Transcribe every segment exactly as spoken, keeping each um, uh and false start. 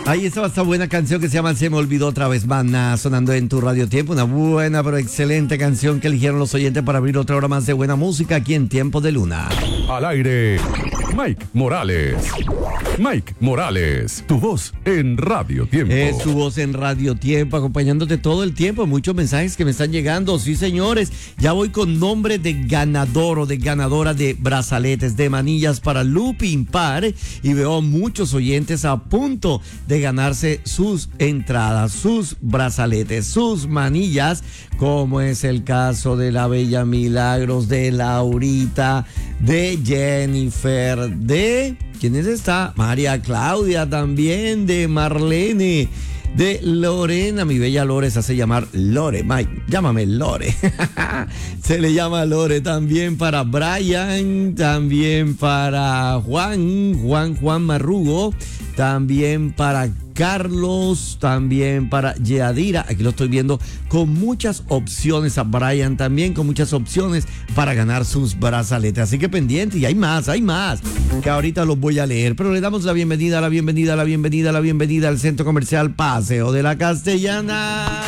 Ahí estaba esta buena canción que se llama Se me olvidó otra vez, Maná, sonando en tu Radio Tiempo. Una buena pero excelente canción que eligieron los oyentes para abrir otra hora más de buena música aquí en Tiempo de Luna. Al aire, Mike Morales. Mike Morales, tu voz en Radio Tiempo. Es tu voz en Radio Tiempo, acompañándote todo el tiempo. Muchos mensajes que me están llegando. Sí, señores, ya voy con nombre de ganador o de ganadora de brazaletes, de manillas para Lupi Impar. Y veo muchos oyentes a punto de ganarse sus entradas, sus brazaletes, sus manillas, como es el caso de la Bella Milagros, de Laurita, de Jennifer, de... ¿Quién es esta? María Claudia también, de Marlene, de Lorena, mi bella Lore, se hace llamar Lore, Mike, llámame Lore. Se le llama Lore. También para Brian, también para Juan, Juan, Juan Marrugo, también para Carlos, también para Yadira, aquí lo estoy viendo con muchas opciones, a Brian también con muchas opciones para ganar sus brazaletes, así que pendiente, y hay más, hay más, que ahorita los voy a leer, pero le damos la bienvenida, la bienvenida, la bienvenida, la bienvenida al Centro Comercial Paseo de la Castellana.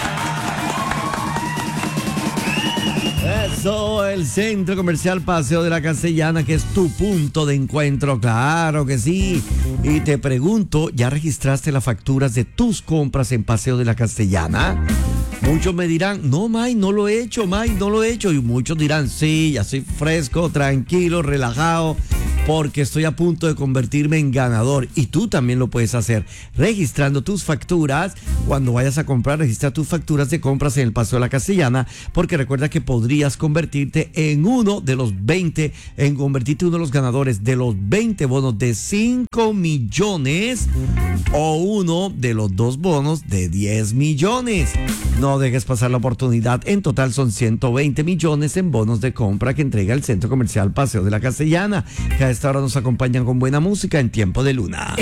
Eso, el Centro Comercial Paseo de la Castellana, que es tu punto de encuentro, claro que sí. Y te pregunto, ¿ya registraste las facturas de tus compras en Paseo de la Castellana? Muchos me dirán, no, Mike, no lo he hecho, Mike, no lo he hecho. Y muchos dirán, sí, ya soy fresco, tranquilo, relajado, porque estoy a punto de convertirme en ganador. Y tú también lo puedes hacer registrando tus facturas. Cuando vayas a comprar, registra tus facturas de compras en el Paseo de la Castellana, porque recuerda que podrías convertirte en uno de los veinte, en convertirte en uno de los ganadores de los veinte bonos de cinco millones o uno de los dos bonos de diez millones. No dejes pasar la oportunidad. En total son ciento veinte millones en bonos de compra que entrega el Centro Comercial Paseo de la Castellana, que a esta hora nos acompañan con buena música en Tiempo de Luna.